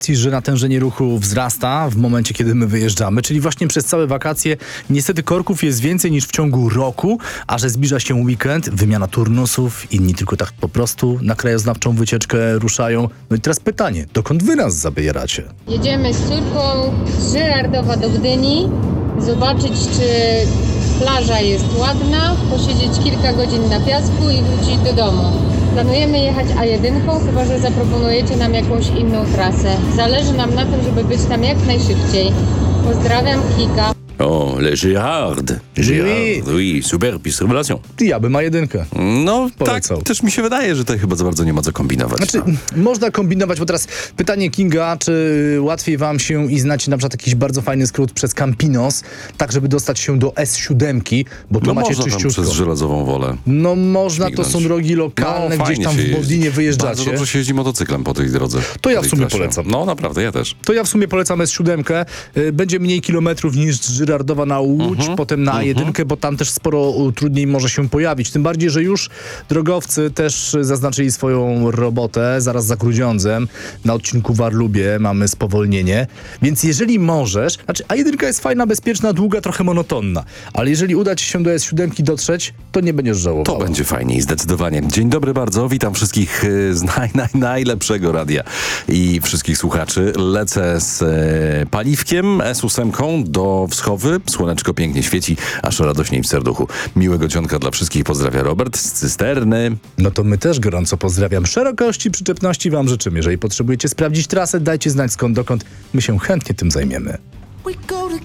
że natężenie ruchu wzrasta w momencie, kiedy my wyjeżdżamy, czyli właśnie przez całe wakacje niestety korków jest więcej niż w ciągu roku, a że zbliża się weekend, wymiana turnusów, inni tylko tak po prostu na krajoznawczą wycieczkę ruszają. No i teraz pytanie, dokąd wy nas zabieracie? Jedziemy z córką z Żyrardowa do Gdyni, zobaczyć, czy plaża jest ładna, posiedzieć kilka godzin na piasku i wrócić do domu. Planujemy jechać A1, chyba że zaproponujecie nam jakąś inną trasę. Zależy nam na tym, żeby być tam jak najszybciej. Pozdrawiam, Kika. O, le Gérard. Gérard, oui, super piste révélation. Ja bym A1. No Polecał. tak, też mi się wydaje, że tutaj chyba za bardzo nie ma co kombinować. Znaczy, można kombinować, bo teraz pytanie Kinga, czy łatwiej wam się i znacie na przykład jakiś bardzo fajny skrót przez Campinos, tak żeby dostać się do S7, bo tu no macie można tam czyściutko. przez Żelazową Wolę. No można, śmignąć. to są drogi lokalne, No, gdzieś fajnie tam się w jeździ. Bodinie Bardzo wyjeżdżacie. dobrze się jeździ motocyklem po tej drodze. To ja po w tej sumie trasie. polecam. No naprawdę, ja też. To ja w sumie polecam S7. Będzie mniej kilometrów niż z Żyrardowa na Łódź, potem na A1, bo tam też sporo utrudnień może się pojawić. Tym bardziej, że już drogowcy też zaznaczyli swoją robotę zaraz za Grudziądzem. Na odcinku Warlubie mamy spowolnienie. Więc jeżeli możesz, znaczy A1 jest fajna, bezpieczna, długa, trochę monotonna, ale jeżeli uda ci się do S7 dotrzeć, to nie będziesz żałował. To będzie fajniej, zdecydowanie. Dzień dobry bardzo, witam wszystkich z najlepszego radia i wszystkich słuchaczy. Lecę z paliwkiem S8 do Wschowy. Słoneczko pięknie świeci, aż radośniej w serduchu. Miłego dzionka dla wszystkich, pozdrawia Robert z Cysterny. No to my też gorąco pozdrawiam. Szerokości, przyczepności wam życzymy. Jeżeli potrzebujecie sprawdzić trasę, dajcie znać skąd dokąd. My się chętnie tym zajmiemy.